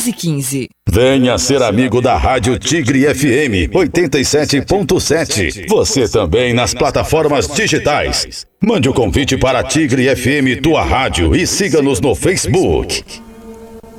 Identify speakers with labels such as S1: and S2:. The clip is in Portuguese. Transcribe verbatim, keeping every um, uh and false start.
S1: doze quinze.
S2: Venha ser amigo da Rádio Tigre F M oitenta e sete ponto sete. Você também nas plataformas digitais. Mande o convite para Tigre F M Tua Rádio e siga-nos no Facebook.